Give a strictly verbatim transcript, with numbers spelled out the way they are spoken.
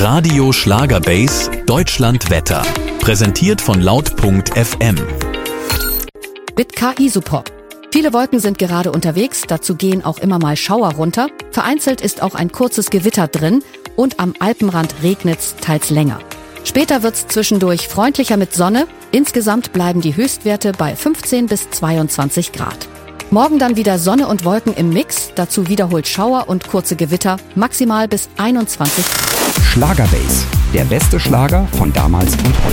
Radio Schlagerbase Deutschland Wetter. Präsentiert von laut punkt f m. Mit K I-Support. Viele Wolken sind gerade unterwegs, dazu gehen auch immer mal Schauer runter. Vereinzelt ist auch ein kurzes Gewitter drin und am Alpenrand regnet's teils länger. Später wird's zwischendurch freundlicher mit Sonne. Insgesamt bleiben die Höchstwerte bei fünfzehn bis zweiundzwanzig Grad. Morgen dann wieder Sonne und Wolken im Mix, dazu wiederholt Schauer und kurze Gewitter, maximal bis einundzwanzig Grad. Schlagerbase, der beste Schlager von damals und heute.